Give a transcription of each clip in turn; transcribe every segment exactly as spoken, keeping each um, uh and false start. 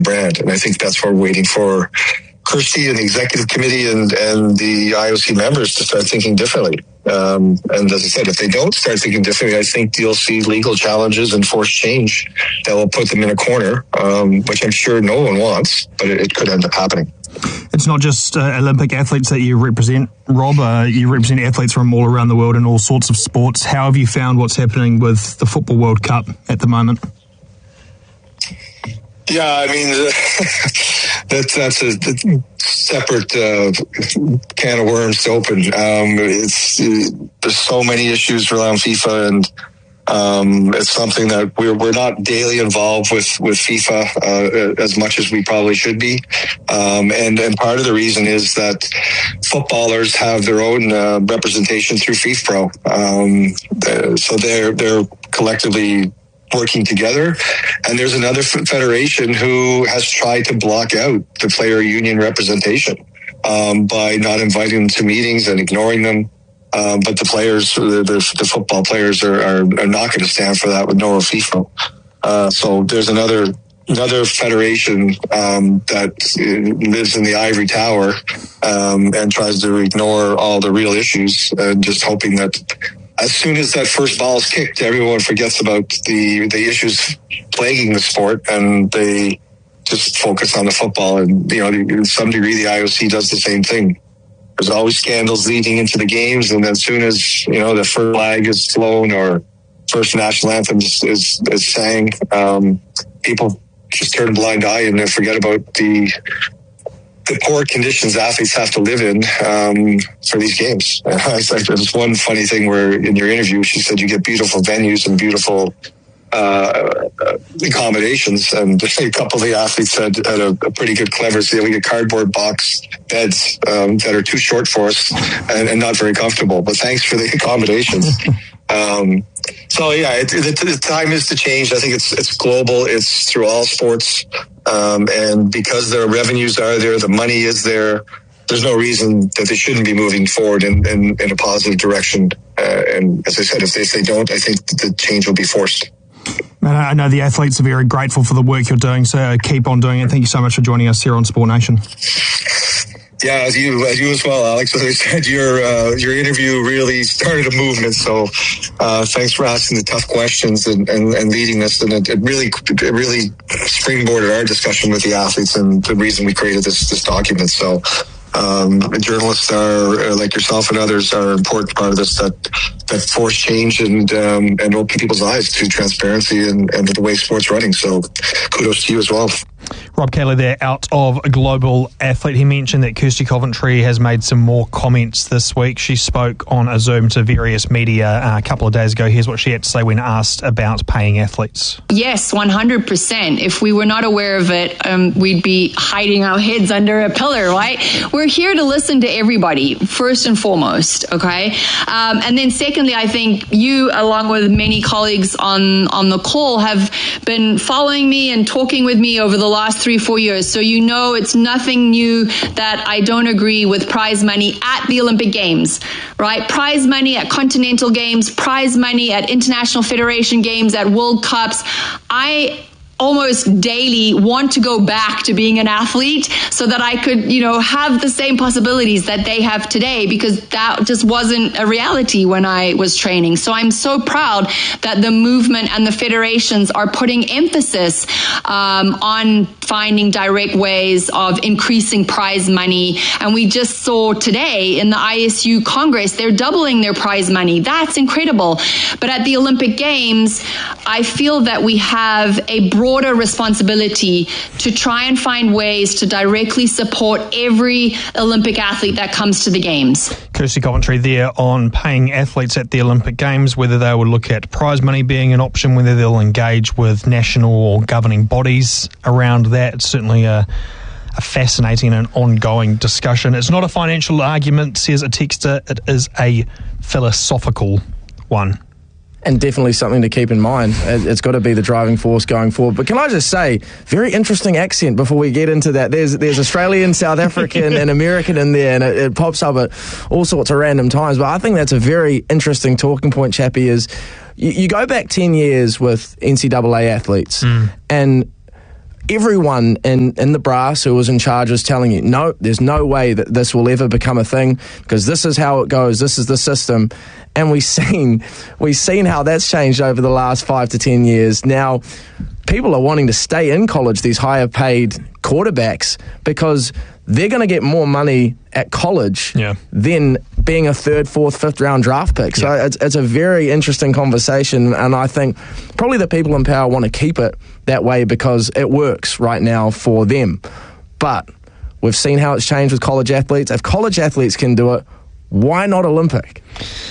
brand. And I think that's what we're waiting for Kirsty and the executive committee and, and the I O C members to start thinking differently. Um, and as I said, if they don't start thinking differently, I think you'll see legal challenges and forced change that will put them in a corner, um, which I'm sure no one wants, but it, it could end up happening. It's not just uh, Olympic athletes that you represent, Rob. Uh, you represent athletes from all around the world in all sorts of sports. How have you found what's happening with the Football World Cup at the moment? Yeah, I mean, that's that's a, a separate uh, can of worms to open. Um, it's uh, there's so many issues around FIFA, and um, it's something that we're we're not daily involved with with FIFA uh, as much as we probably should be. Um, and and part of the reason is that footballers have their own uh, representation through FIFPro, um, so they're they're collectively working together, and there's another federation who has tried to block out the player union representation um, by not inviting them to meetings and ignoring them. Um, but the players, the, the, the football players, are, are, are not going to stand for that with no FIFPro. Uh, so there's another another federation um, that lives in the ivory tower um, and tries to ignore all the real issues, and just hoping that as soon as that first ball is kicked, everyone forgets about the, the issues plaguing the sport, and they just focus on the football. And, you know, to some degree, the I O C does the same thing. There's always scandals leading into the games, and then as soon as, you know, the first flag is flown or first national anthem is, is, is sang, um, people just turn a blind eye and they forget about the the poor conditions athletes have to live in um, for these games. I think there's one funny thing where in your interview, she said you get beautiful venues and beautiful uh, accommodations. And a couple of the athletes had, had a, a pretty good clever, so we get cardboard box beds um, that are too short for us and, and not very comfortable. But thanks for the accommodations. um, so yeah, it, it, the time is to change. I think it's it's global. It's through all sports. Um, and because their revenues are there, the money is there, there's no reason that they shouldn't be moving forward in, in, in a positive direction. Uh, and as I said, if they, if they don't, I think the change will be forced. I know the athletes are very grateful for the work you're doing, so keep on doing it. Thank you so much for joining us here on Sport Nation. Yeah, as you as you as well, Alex. As I said, your uh, your interview really started a movement. So uh, thanks for asking the tough questions and, and, and leading this. And it, it really it really springboarded our discussion with the athletes and the reason we created this this document. So um, journalists are like yourself and others are an important part of this that that force change and um, and open people's eyes to transparency and, and the way sports running. So kudos to you as well. Rob Cayley there, out of Global Athlete. He mentioned that Kirsty Coventry has made some more comments this week. She spoke on a Zoom to various media uh, a couple of days ago. Here's what she had to say when asked about paying athletes. Yes, one hundred percent. If we were not aware of it, um, we'd be hiding our heads under a pillar, right? We're here to listen to everybody, first and foremost, okay? Um, and then secondly, I think you, along with many colleagues on, on the call, have been following me and talking with me over the last three, four years. So you know it's nothing new that I don't agree with prize money at the Olympic Games, right? Prize money at Continental Games, prize money at International Federation Games, at World Cups. I almost daily want to go back to being an athlete so that I could, you know, have the same possibilities that they have today, because that just wasn't a reality when I was training. So I'm so proud that the movement and the federations are putting emphasis um, on finding direct ways of increasing prize money. And we just saw today in the I S U Congress, they're doubling their prize money. That's incredible. But at the Olympic Games, I feel that we have a broad broader responsibility to try and find ways to directly support every Olympic athlete that comes to the Games. Kirsty Coventry there on paying athletes at the Olympic Games, whether they will look at prize money being an option, whether they'll engage with national or governing bodies around that. It's certainly a a fascinating and ongoing discussion. It's not a financial argument, says a texter. It is a philosophical one. And definitely something to keep in mind. It's got to be the driving force going forward. But can I just say, very interesting accent before we get into that. There's there's Australian, South African and American in there, and it, it pops up at all sorts of random times. But I think that's a very interesting talking point, Chappie, is you, you go back ten years with N C double A athletes, mm. and everyone in, in the brass who was in charge was telling you, no, there's no way that this will ever become a thing because this is how it goes, this is the system. And we've seen, we've seen how that's changed over the last five to ten years. Now, people are wanting to stay in college, these higher paid quarterbacks, because they're going to get more money at college yeah. than being a third, fourth, fifth round draft pick. So yeah. it's, it's a very interesting conversation, and I think probably the people in power want to keep it that way because it works right now for them. But we've seen how it's changed with college athletes. If college athletes can do it, why not Olympic?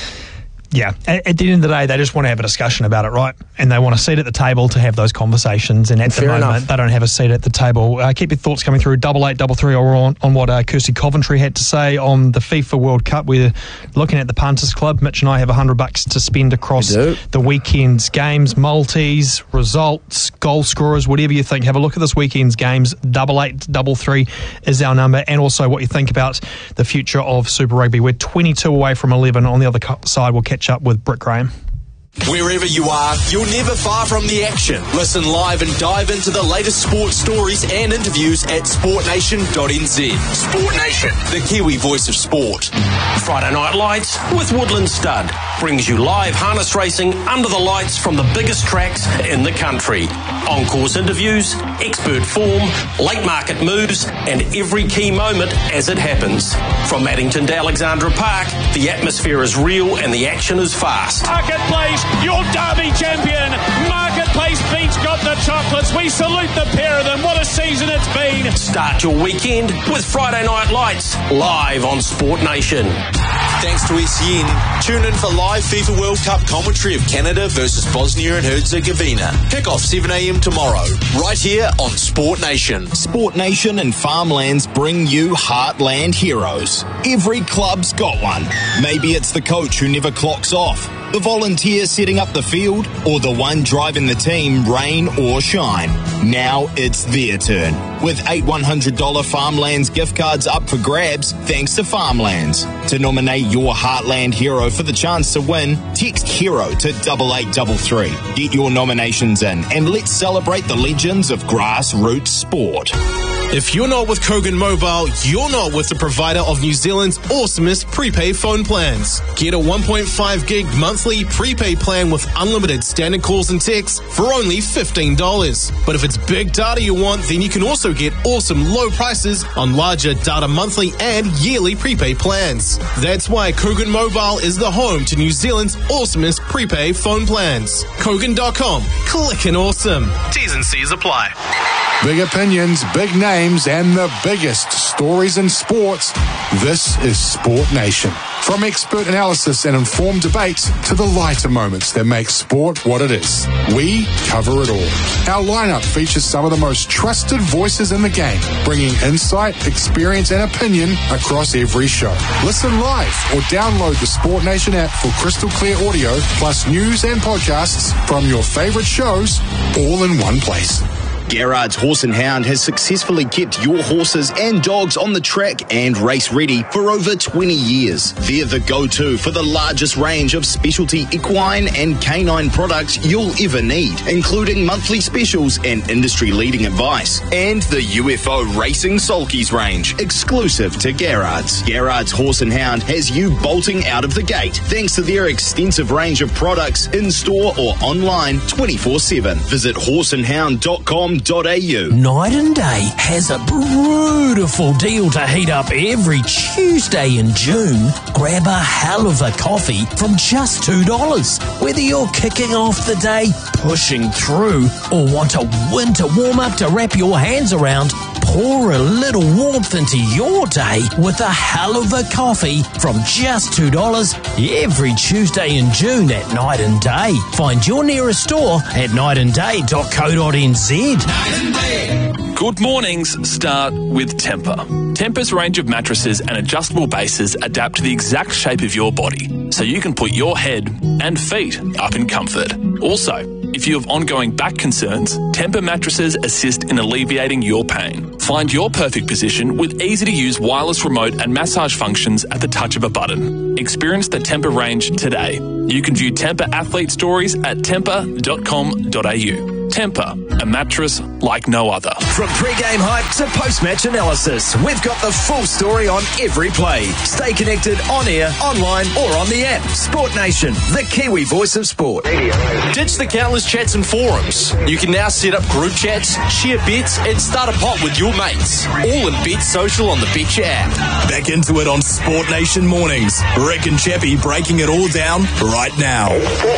Yeah, at, at the end of the day, they just want to have a discussion about it, right? And they want a seat at the table to have those conversations. And at Fair the moment, enough. they don't have a seat at the table. Uh, keep your thoughts coming through. Double eight, double three, or on, on what uh, Kirsty Coventry had to say on the FIFA World Cup. We're looking at the Punters Club. Mitch and I have a hundred bucks to spend across the weekend's games, multis, results, goal scorers, whatever you think. Have a look at this weekend's games. Double eight, double three is our number, and also what you think about the future of Super Rugby. We're twenty-two away from eleven. On the other side, we'll catch up with Britt Graham. Wherever you are, you're never far from the action. Listen live and dive into the latest sports stories and interviews at sport nation dot n z. Sport Nation, the Kiwi voice of sport. Friday Night Lights with Woodland Stud brings you live harness racing under the lights from the biggest tracks in the country. On-course interviews, expert form, late market moves, and every key moment as it happens. From Addington to Alexandra Park, the atmosphere is real and the action is fast. Marketplace, your Derby champion. Marketplace beats Got the Chocolates. We salute the pair of them. What a season it's been. Start your weekend with Friday Night Lights, live on Sport Nation. Thanks to S E N. Tune in for live FIFA World Cup commentary of Canada versus Bosnia and Herzegovina. Kick off seven a.m. tomorrow, right here on Sport Nation. Sport Nation and Farmlands bring you Heartland Heroes. Every club's got one. Maybe it's the coach who never clocks off, the volunteer setting up the field, or the one driving the team, rain or shine. Now it's their turn. With eight one hundred dollars Farmlands gift cards up for grabs, thanks to Farmlands. To nominate your Heartland hero for the chance to win, text HERO to double eight double three. Get your nominations in, and let's celebrate the legends of grassroots sport. If you're not with Kogan Mobile, you're not with the provider of New Zealand's awesomest prepaid phone plans. Get a one point five gig monthly prepaid plan with unlimited standard calls and texts for only fifteen dollars. But if it's big data you want, then you can also get awesome low prices on larger data monthly and yearly prepaid plans. That's why Kogan Mobile is the home to New Zealand's awesomest prepaid phone plans. Kogan dot com. Clickin' awesome. T's and C's apply. Big opinions, big names, and the biggest stories in sports. This is Sport Nation. From expert analysis and informed debates to the lighter moments that make sport what it is, we cover it all. Our lineup features some of the most trusted voices in the game, bringing insight, experience, and opinion across every show. Listen live or download the Sport Nation app for crystal clear audio, plus news and podcasts from your favorite shows, all in one place. Garrard's Horse and Hound has successfully kept your horses and dogs on the track and race ready for over twenty years. They're the go-to for the largest range of specialty equine and canine products you'll ever need, including monthly specials and industry-leading advice. And the U F O Racing Sulkies range, exclusive to Garrard's. Garrard's Horse and Hound has you bolting out of the gate thanks to their extensive range of products in-store or online twenty-four seven. Visit horse and hound dot com. Night and Day has a beautiful deal to heat up every Tuesday in June. Grab a hell of a coffee from just two dollars. Whether you're kicking off the day, pushing through, or want a winter warm-up to wrap your hands around, pour a little warmth into your day with a hell of a coffee from just two dollars every Tuesday in June at Night and Day. Find your nearest store at night and day dot co dot n z. Good mornings start with Tempur. Tempur's range of mattresses and adjustable bases adapt to the exact shape of your body, so you can put your head and feet up in comfort. Also, if you have ongoing back concerns, Tempur mattresses assist in alleviating your pain. Find your perfect position with easy-to-use wireless remote and massage functions at the touch of a button. Experience the Tempur range today. You can view Tempur athlete stories at tempur dot com dot a u. Tempur, a mattress like no other. From pre-game hype to post-match analysis, we've got the full story on every play. Stay connected on air, online or on the app. Sport Nation, the Kiwi voice of sport. Ditch the countless chats and forums. You can now set up group chats, share bets and start a pot with your mates. All in Bet Social on the Betcha app. Back into it on Sport Nation Mornings. Rick and Chappie breaking it all down right now.